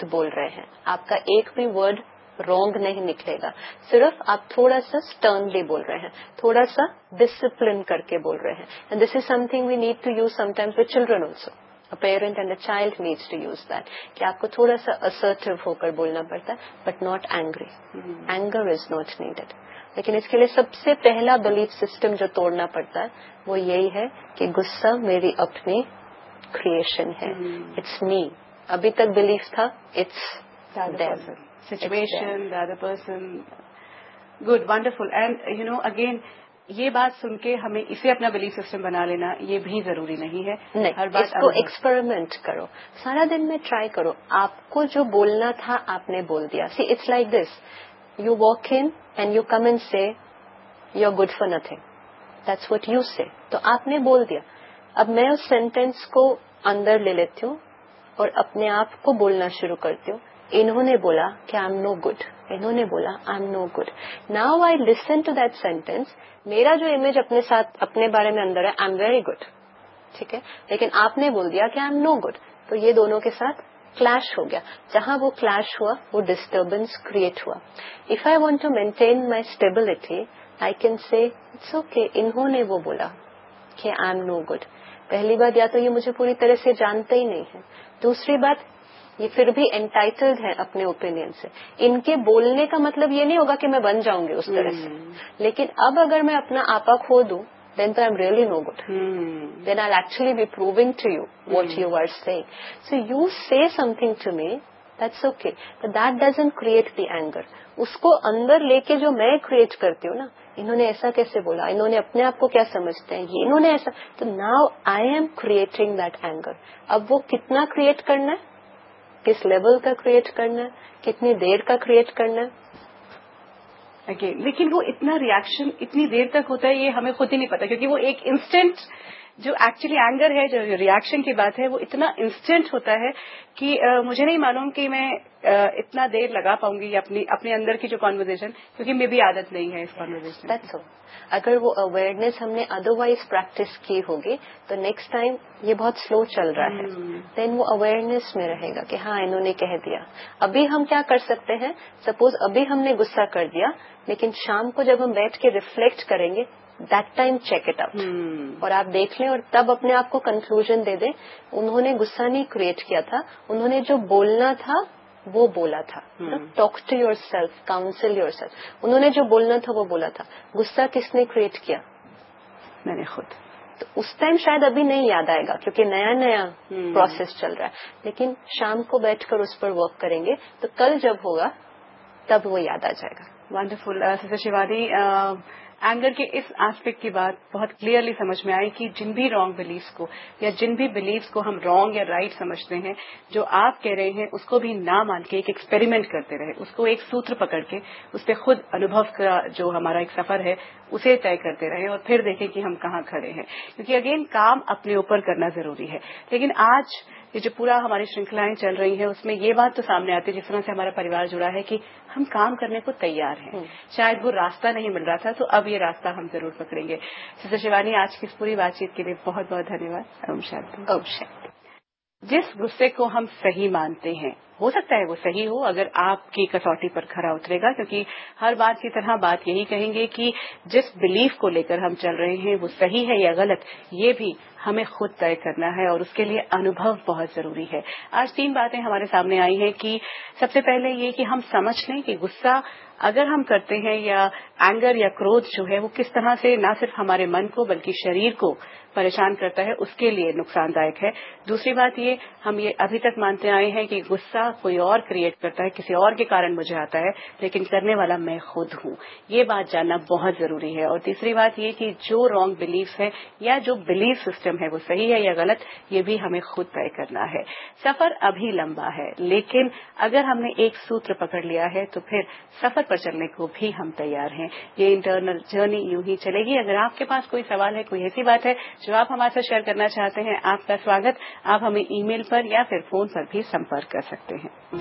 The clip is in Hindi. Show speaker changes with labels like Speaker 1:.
Speaker 1: करेक्ट बोल रहे हैं, आपका एक भी वर्ड रॉन्ग नहीं निकलेगा, सिर्फ आप थोड़ा सा स्टर्नली बोल रहे हैं, थोड़ा सा डिसिप्लिन करके बोल रहे हैं. And this is something we need to use sometimes with children also. A parent and a child needs to use that, कि आपको थोड़ा सा असर्टिव होकर बोलना पड़ता है, but not angry. Anger is not needed. लेकिन इसके लिए सबसे पहला बिलीफ सिस्टम जो तोड़ना पड़ता है वो यही है कि गुस्सा मेरी अपनी क्रिएशन है. It's me. अभी तक बिलीफ था it's them,
Speaker 2: situation, the other person. Good, wonderful. And you know again ये बात सुन के हमें इसे अपना बिलीफ सिस्टम बना लेना ये भी जरूरी नहीं है.
Speaker 1: नहीं,
Speaker 2: हर बात
Speaker 1: इसको एक्सपेरिमेंट करो, सारा दिन में ट्राई करो. आपको जो बोलना था आपने बोल दिया. See it's like this, you walk in and you come and से you are good for nothing. That's what you से. तो आपने बोल दिया. अब मैं उस सेंटेंस को अंदर ले लेती हूँ और अपने आप को बोलना शुरू करती हूँ. इन्होंने बोला कि आई एम नो गुड, इन्होंने बोला I am no good. Now I listen to that sentence. मेरा जो इमेज अपने साथ अपने बारे में अंदर है, आई एम वेरी गुड, ठीक है. लेकिन आपने बोल दिया कि आई एम नो गुड, तो ये दोनों के साथ क्लैश हो गया. जहां वो क्लैश हुआ वो डिस्टर्बेंस क्रिएट हुआ. If I want to maintain my stability I can say it's okay, इन्होंने वो बोला कि आई एम नो गुड. पहली बात, या तो ये मुझे पूरी तरह से जानते ही नहीं है. दूसरी बात, ये फिर भी एंटाइटल्ड है अपने ओपिनियन से. इनके बोलने का मतलब ये नहीं होगा कि मैं बन जाऊंगी उस तरह से. लेकिन अब अगर मैं अपना आपा खो दूं, then I am really no good. Then I'll actually be proving to you what you are saying. So you say something to me, that's okay. But that doesn't create the anger. उसको अंदर लेके जो मैं क्रिएट करती हूँ ना, इन्होंने ऐसा कैसे बोला, इन्होंने अपने आप को क्या समझते हैं, ये इन्होंने ऐसा, तो now I am creating that anger. अब वो कितना क्रिएट करना है, किस लेवल का क्रिएट करना है, कितनी देर का क्रिएट करना है.
Speaker 2: अगेन लेकिन वो इतना रिएक्शन इतनी देर तक होता है ये हमें खुद ही नहीं पता, क्योंकि वो एक इंस्टेंट जो एक्चुअली एंगर है, जो रिएक्शन की बात है, वो इतना इंस्टेंट होता है कि मुझे नहीं मालूम कि मैं इतना देर लगा पाऊंगी अपने अंदर की जो कॉन्वर्जेशन, क्योंकि मेरी आदत नहीं है इस कॉन्वर्जेशन.
Speaker 1: That's all. अगर वो अवेयरनेस हमने अदरवाइज प्रैक्टिस की होगी तो नेक्स्ट टाइम ये बहुत स्लो चल रहा है, देन वो अवेयरनेस में रहेगा कि हाँ इन्होंने कह दिया. अभी हम क्या कर सकते हैं, सपोज अभी हमने गुस्सा कर दिया, लेकिन शाम को जब हम बैठ के रिफ्लेक्ट करेंगे, that time check it out और आप देख लें और तब अपने आप को कंक्लूजन दे दें. उन्होंने गुस्सा नहीं क्रिएट किया था, उन्होंने जो बोलना था वो बोला था. Talk to your self, council your self. उन्होंने जो बोलना था वो बोला था. गुस्सा किसने क्रिएट किया,
Speaker 2: मैंने खुद.
Speaker 1: तो उस टाइम शायद अभी नहीं याद आएगा क्योंकि नया नया प्रोसेस चल रहा है, लेकिन शाम को बैठकर उस पर वर्क करेंगे तो कल जब होगा तब वो याद आ जाएगा.
Speaker 2: वंडरफुल. सिस्टर शिवानी, एंगर के इस एस्पेक्ट की बात बहुत क्लियरली समझ में आई कि जिन भी रॉन्ग बिलीफ्स को या जिन भी बिलीफ्स को हम रॉन्ग या राइट समझते हैं, जो आप कह रहे हैं उसको भी ना मान के एक एक्सपेरिमेंट करते रहे, उसको एक सूत्र पकड़ के उस पर खुद अनुभव का जो हमारा एक सफर है उसे तय करते रहे और फिर देखें कि हम कहाँ खड़े हैं. क्योंकि अगेन काम अपने ऊपर करना जरूरी है. लेकिन आज ये जो पूरा हमारी श्रृंखलाएं चल रही हैं उसमें ये बात तो सामने आती है, जिस तरह से हमारा परिवार जुड़ा है, कि हम काम करने को तैयार हैं. शायद वो रास्ता नहीं मिल रहा था, तो अब ये रास्ता हम जरूर पकड़ेंगे. सिस्टर शिवानी, आज की इस पूरी बातचीत के लिए बहुत बहुत धन्यवाद. ओम शांति.
Speaker 1: ओम शांति.
Speaker 2: जिस गुस्से को हम सही मानते हैं, हो सकता है वो सही हो अगर आपकी कसौटी पर खरा उतरेगा, क्योंकि हर बात की तरह बात यही कहेंगे कि जिस बिलीफ को लेकर हम चल रहे हैं वो सही है या गलत, ये भी हमें खुद तय करना है और उसके लिए अनुभव बहुत जरूरी है. आज 3 बातें हमारे सामने आई हैं कि सबसे पहले ये कि हम समझ लें कि गुस्सा अगर हम करते हैं या एंगर या क्रोध जो है वो किस तरह से न सिर्फ हमारे मन को बल्कि शरीर को परेशान करता है, उसके लिए नुकसानदायक है. दूसरी बात ये, हम ये अभी तक मानते आए हैं कि गुस्सा कोई और क्रिएट करता है, किसी और के कारण मुझे आता है, लेकिन करने वाला मैं खुद हूँ. ये बात जानना बहुत जरूरी है. और तीसरी बात ये कि जो रॉन्ग बिलीफ है या जो बिलीफ सिस्टम है वो सही है या गलत, ये भी हमें खुद तय करना है. सफर अभी लंबा है, लेकिन अगर हमने एक सूत्र पकड़ लिया है तो फिर सफर पर चलने को भी हम तैयार हैं. ये इंटरनल जर्नी यूं ही चलेगी. अगर आपके पास कोई सवाल है, कोई ऐसी बात है जो आप हमारे साथ शेयर करना चाहते हैं, आपका स्वागत. आप हमें ईमेल पर या फिर फोन पर भी संपर्क कर सकते हैं.